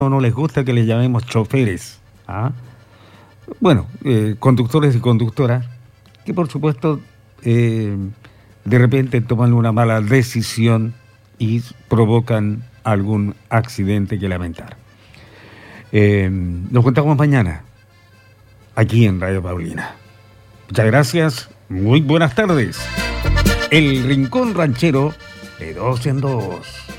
no les gusta que les llamemos choferes. ¿Ah? Bueno, conductores y conductoras que por supuesto de repente toman una mala decisión y provocan algún accidente que lamentar. Nos contamos mañana aquí en Radio Paulina. Muchas gracias, muy buenas tardes. El Rincón Ranchero de 2 en 2.